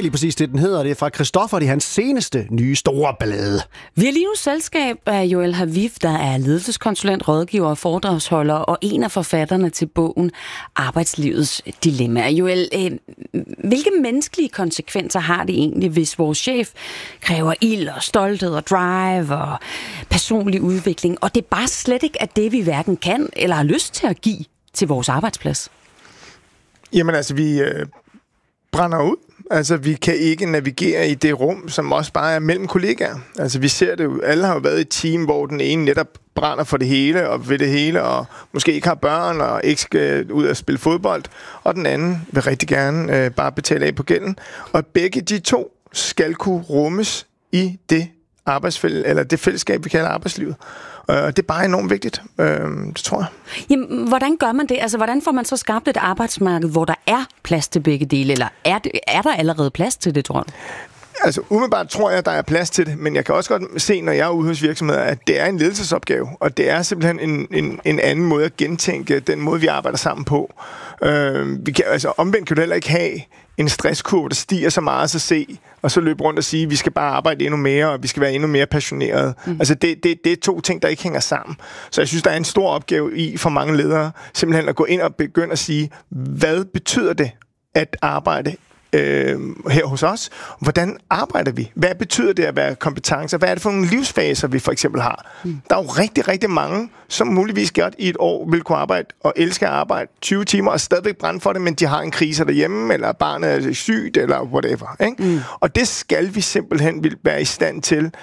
er lige præcis det, den hedder. Det er fra Christoffer, det er hans seneste nye store ballade. Vi har lige nu selskab af Joel Haviv, der er ledelseskonsulent, rådgiver og foredragsholder, og en af forfatterne til bogen Arbejdslivets Dilemma. Joel, hvilke menneskelige konsekvenser har det egentlig, hvis vores chef kræver ild og stolthed og drive og personlig udvikling, og det bare slet ikke er det, vi hverken kan eller har lyst til at give til vores arbejdsplads? Jamen altså, vi brænder ud. Altså, vi kan ikke navigere i det rum, som også bare er mellem kollegaer. Altså, vi ser det jo. Alle har jo været i et team, hvor den ene netop brænder for det hele og ved det hele, og måske ikke har børn og ikke skal ud og spille fodbold, og den anden vil rigtig gerne bare betale af på gælden. Og begge de to skal kunne rummes i det eller det fællesskab, vi kalder arbejdslivet. Det er bare enormt vigtigt, det tror jeg. Jamen, hvordan gør man det? Altså, hvordan får man så skabt et arbejdsmarked, hvor der er plads til begge dele, eller er der allerede plads til det, tror du? Altså, umiddelbart tror jeg, at der er plads til det, men jeg kan også godt se, når jeg er ude hos virksomheder, at det er en ledelsesopgave, og det er simpelthen en anden måde at gentænke den måde, vi arbejder sammen på. Vi kan, altså, omvendt kan du heller ikke have en stresskurve, der stiger så meget, så se, og så løbe rundt og sige, at vi skal bare arbejde endnu mere, og vi skal være endnu mere passionerede. Altså, det er to ting, der ikke hænger sammen. Så jeg synes, der er en stor opgave i for mange ledere, simpelthen at gå ind og begynde at sige, hvad betyder det at arbejde her hos os? Hvordan arbejder vi? Hvad betyder det at være kompetencer? Hvad er det for nogle livsfaser, vi for eksempel har? Der er jo rigtig, rigtig mange, som muligvis godt i et år vil kunne arbejde og elske at arbejde 20 timer og stadigvæk brænde for det, men de har en krise derhjemme, eller barnet er sygt, eller whatever. Ikke? Og det skal vi simpelthen være i stand til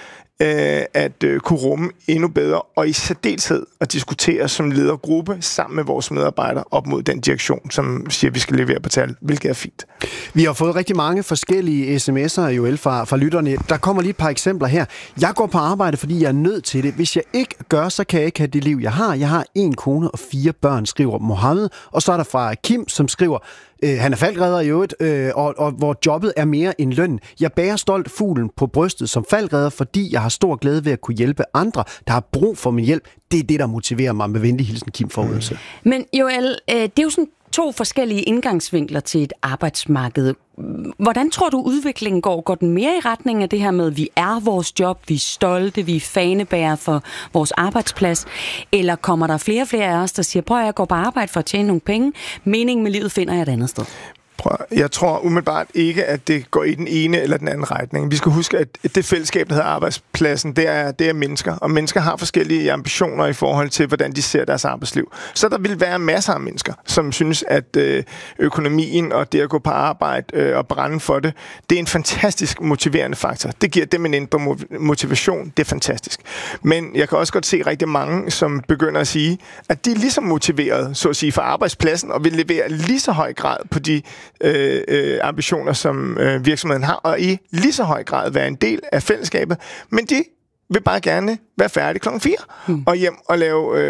at kunne rumme endnu bedre, og i særdeleshed at diskutere som ledergruppe sammen med vores medarbejdere op mod den direktion, som siger, at vi skal levere på tal, hvilket er fint. Vi har fået rigtig mange forskellige sms'er, Joel, fra lytterne. Der kommer lige et par eksempler her. Jeg går på arbejde, fordi jeg er nødt til det. Hvis jeg ikke gør, så kan jeg ikke have det liv, jeg har. Jeg har 1 kone og 4 børn, skriver Mohammed. Og så er der fra Kim, som skriver, han er falckredder i øvrigt, og hvor jobbet er mere end løn. Jeg bærer stolt fuglen på brystet som falckredder, fordi jeg har stor glæde ved at kunne hjælpe andre, der har brug for min hjælp. Det er det, der motiverer mig. Med venlig hilsen, Kim fra Odense. Men Joel, det er jo sådan 2 forskellige indgangsvinkler til et arbejdsmarked. Hvordan tror du, udviklingen går? Går den mere i retning af det her med, at vi er vores job, vi er stolte, vi er fanebærere for vores arbejdsplads? Eller kommer der flere og flere af os, der siger, prøv at jeg går på arbejde for at tjene nogle penge, meningen med livet finder jeg et andet sted? Jeg tror umiddelbart ikke, at det går i den ene eller den anden retning. Vi skal huske, at det fællesskab, der hedder arbejdspladsen, det er mennesker. Og mennesker har forskellige ambitioner i forhold til, hvordan de ser deres arbejdsliv. Så der vil være masser af mennesker, som synes, at økonomien og det at gå på arbejde og brænde for det, det er en fantastisk motiverende faktor. Det giver dem en indre motivation. Det er fantastisk. Men jeg kan også godt se rigtig mange, som begynder at sige, at de er lige så motiveret, så at sige, for arbejdspladsen, og vil levere lige så høj grad på de ambitioner, som virksomheden har, og i lige så høj grad være en del af fællesskabet, men de vil bare gerne være færdige klokken 4 og hjem og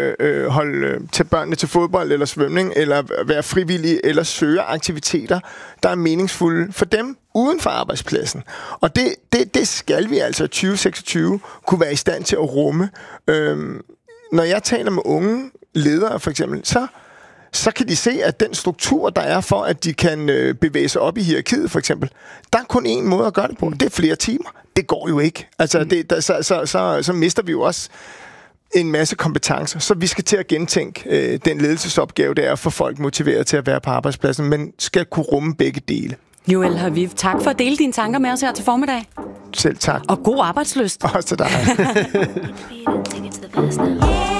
holde til børnene til fodbold eller svømning, eller være frivillige, eller søge aktiviteter, der er meningsfulde for dem uden for arbejdspladsen. Og det skal vi altså i 2026 kunne være i stand til at rumme. Når jeg taler med unge ledere, for eksempel, så kan de se, at den struktur, der er for, at de kan bevæge sig op i hierarkiet, for eksempel, der er kun én måde at gøre det på. Det er flere timer. Det går jo ikke. Altså, så mister vi jo også en masse kompetencer. Så vi skal til at gentænke den ledelsesopgave, det er at få folk motiveret til at være på arbejdspladsen, men skal kunne rumme begge dele. Joel Haviv, tak for at dele dine tanker med os her til formiddag. Selv tak. Og god arbejdslyst. Også til dig.